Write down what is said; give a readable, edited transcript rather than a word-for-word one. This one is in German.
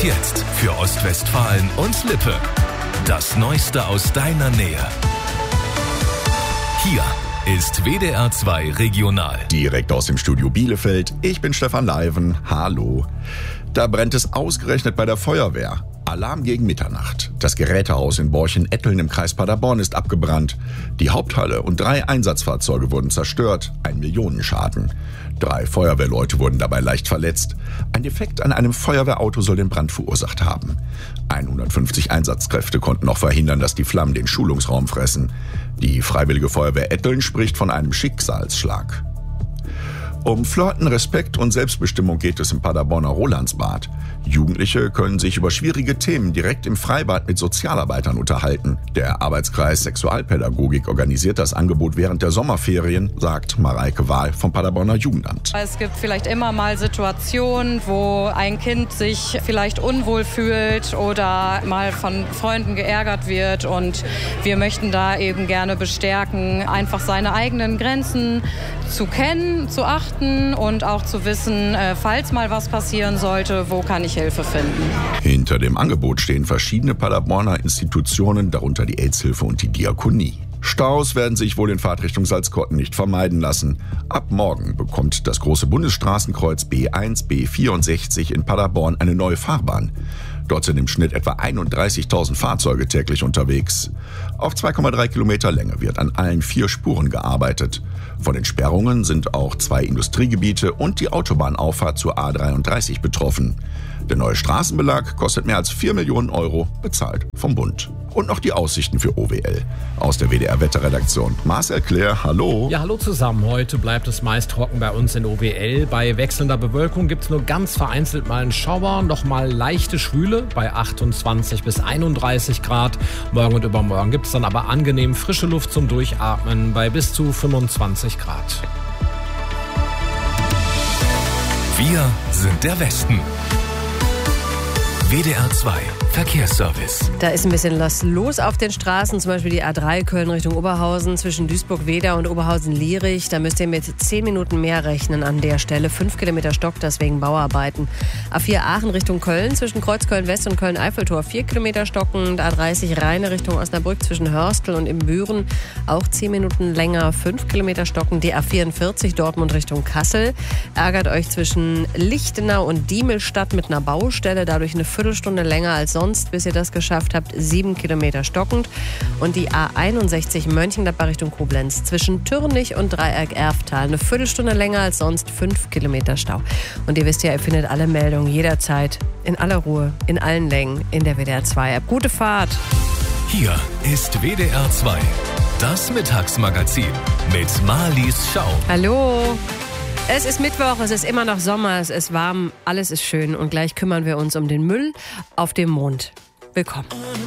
jetzt für Ostwestfalen und Lippe. Das Neueste aus deiner Nähe. Hier ist WDR 2 Regional. Direkt aus dem Studio Bielefeld. Ich bin Stefan Leiven. Hallo. Da brennt es ausgerechnet bei der Feuerwehr. Alarm gegen Mitternacht. Das Gerätehaus in Borchen-Etteln im Kreis Paderborn ist abgebrannt. Die Haupthalle und 3 Einsatzfahrzeuge wurden zerstört. Ein Millionenschaden. 3 Feuerwehrleute wurden dabei leicht verletzt. Ein Defekt an einem Feuerwehrauto soll den Brand verursacht haben. 150 Einsatzkräfte konnten noch verhindern, dass die Flammen den Schulungsraum fressen. Die Freiwillige Feuerwehr Etteln spricht von einem Schicksalsschlag. Um Flirten, Respekt und Selbstbestimmung geht es im Paderborner Rolandsbad. Jugendliche können sich über schwierige Themen direkt im Freibad mit Sozialarbeitern unterhalten. Der Arbeitskreis Sexualpädagogik organisiert das Angebot während der Sommerferien, sagt Mareike Wahl vom Paderborner Jugendamt. Es gibt vielleicht immer mal Situationen, wo ein Kind sich vielleicht unwohl fühlt oder mal von Freunden geärgert wird. Und wir möchten da eben gerne bestärken, einfach seine eigenen Grenzen zu kennen, zu achten und auch zu wissen, falls mal was passieren sollte, wo kann ich Hilfe finden. Hinter dem Angebot stehen verschiedene Paderborner Institutionen, darunter die AIDS-Hilfe und die Diakonie. Staus werden sich wohl in Fahrtrichtung Salzkotten nicht vermeiden lassen. Ab morgen bekommt das große Bundesstraßenkreuz B1, B64 in Paderborn eine neue Fahrbahn. Dort sind im Schnitt etwa 31.000 Fahrzeuge täglich unterwegs. Auf 2,3 Kilometer Länge wird an allen 4 Spuren gearbeitet. Von den Sperrungen sind auch 2 Industriegebiete und die Autobahnauffahrt zur A33 betroffen. Der neue Straßenbelag kostet mehr als 4 Millionen Euro, bezahlt vom Bund. Und noch die Aussichten für OWL. Aus der WDR-Wetterredaktion. Marcel Claire, hallo. Ja, hallo zusammen. Heute bleibt es meist trocken bei uns in OWL. Bei wechselnder Bewölkung gibt es nur ganz vereinzelt mal einen Schauer, noch mal leichte Schwüle bei 28 bis 31 Grad. Morgen und übermorgen gibt es dann aber angenehm frische Luft zum Durchatmen bei bis zu 25 Grad. Wir sind der Westen. WDR 2 Verkehrsservice. Da ist ein bisschen was los auf den Straßen, zum Beispiel die A3 Köln Richtung Oberhausen zwischen Duisburg-Wedau und Oberhausen-Lierich. Da müsst ihr mit 10 Minuten mehr rechnen an der Stelle. 5 Kilometer Stock, das wegen Bauarbeiten. A4 Aachen Richtung Köln zwischen Kreuzköln-West und Köln-Eiffeltor 4 Kilometer stockend. A30 Rheine Richtung Osnabrück zwischen Hörstel und Imbüren auch 10 Minuten länger, 5 Kilometer stockend. Die A44 Dortmund Richtung Kassel ärgert euch zwischen Lichtenau und Diemelstadt mit einer Baustelle, dadurch eine Viertelstunde länger als sonst, bis ihr das geschafft habt, 7 Kilometer stockend. Und die A61 Mönchengladbach Richtung Koblenz zwischen Türnich und Dreieck-Erftal eine Viertelstunde länger als sonst, 5 Kilometer Stau. Und ihr wisst ja, ihr findet alle Meldungen jederzeit, in aller Ruhe, in allen Längen in der WDR 2 App. Gute Fahrt! Hier ist WDR 2, das Mittagsmagazin mit Marlies Schau. Hallo! Es ist Mittwoch, es ist immer noch Sommer, es ist warm, alles ist schön und gleich kümmern wir uns um den Müll auf dem Mond. Willkommen.